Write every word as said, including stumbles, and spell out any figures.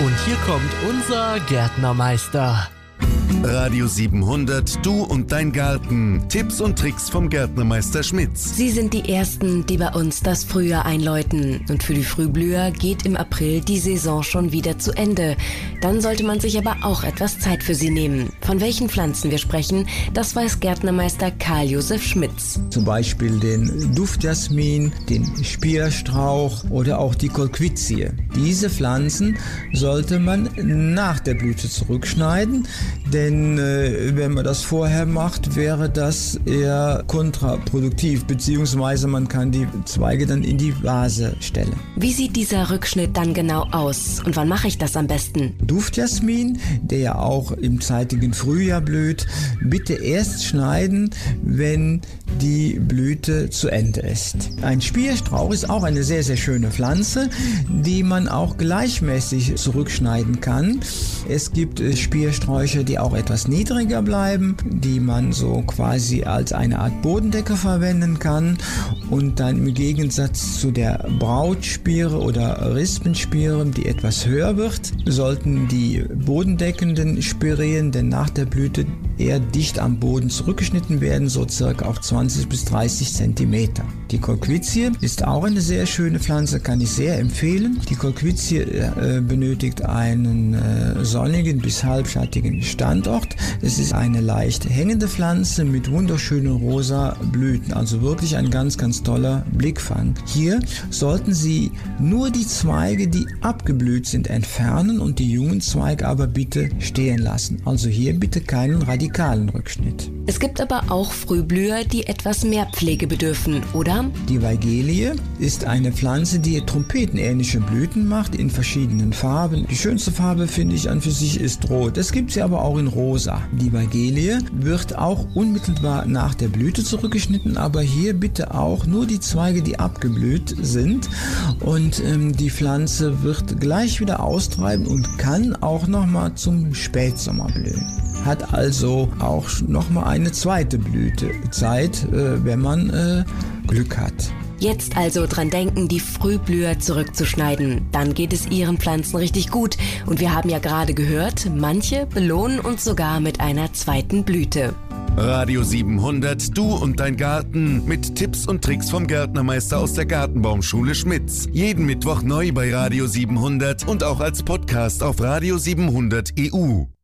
Und hier kommt unser Gärtnermeister. Radio siebenhundert, du und dein Garten. Tipps und Tricks vom Gärtnermeister Schmitz. Sie sind die Ersten, die bei uns das Frühjahr einläuten. Und für die Frühblüher geht im April die Saison schon wieder zu Ende. Dann sollte man sich aber auch etwas Zeit für sie nehmen. Von welchen Pflanzen wir sprechen, das weiß Gärtnermeister Karl-Josef Schmitz. Zum Beispiel den Duftjasmin, den Spierstrauch oder auch die Kolquizie. Diese Pflanzen sollte man nach der Blüte zurückschneiden, denn äh, wenn man das vorher macht, wäre das eher kontraproduktiv, beziehungsweise man kann die Zweige dann in die Vase stellen. Wie sieht dieser Rückschnitt dann genau aus und wann mache ich das am besten? Duftjasmin, der ja auch im zeitigen Frühjahr blüht, bitte erst schneiden, wenn die Blüte zu Ende ist. Ein Spierstrauch ist auch eine sehr, sehr schöne Pflanze, die man auch gleichmäßig zurückschneiden kann. Es gibt äh, Spiersträucher, die auch etwas niedriger bleiben, die man so quasi als eine Art Bodendecke verwenden kann, und dann im Gegensatz zu der Brautspiere oder Rispenspiere, die etwas höher wird, sollten die bodendeckenden Spireen, denn nach der Blüte eher dicht am Boden zurückgeschnitten werden, so circa auf zwanzig bis dreißig Zentimeter. Die Kolquizie ist auch eine sehr schöne Pflanze, kann ich sehr empfehlen. Die Kolquizie äh, benötigt einen äh, sonnigen bis halbschattigen Standort. Es ist eine leicht hängende Pflanze mit wunderschönen rosa Blüten, also wirklich ein ganz, ganz toller Blickfang. Hier sollten Sie nur die Zweige, die abgeblüht sind, entfernen und die jungen Zweige aber bitte stehen lassen. Also hier bitte keinen radikalen Rückschnitt. Es gibt aber auch Frühblüher, die etwas mehr Pflege bedürfen, oder? Die Weigelie ist eine Pflanze, die trompetenähnliche Blüten macht in verschiedenen Farben. Die schönste Farbe, finde ich, an für sich ist rot. Es gibt sie aber auch in rosa. Die Weigelie wird auch unmittelbar nach der Blüte zurückgeschnitten, aber hier bitte auch nur die Zweige, die abgeblüht sind, und ähm, die Pflanze wird gleich wieder austreiben und kann auch nochmal zum Spätsommer blühen. Hat also auch nochmal eine zweite Blütezeit, äh, wenn man äh, Glück hat. Jetzt also dran denken, die Frühblüher zurückzuschneiden. Dann geht es Ihren Pflanzen richtig gut. Und wir haben ja gerade gehört, manche belohnen uns sogar mit einer zweiten Blüte. Radio siebenhundert, du und dein Garten, mit Tipps und Tricks vom Gärtnermeister aus der Gartenbaumschule Schmitz. Jeden Mittwoch neu bei Radio siebenhundert und auch als Podcast auf Radio siebenhundert E U.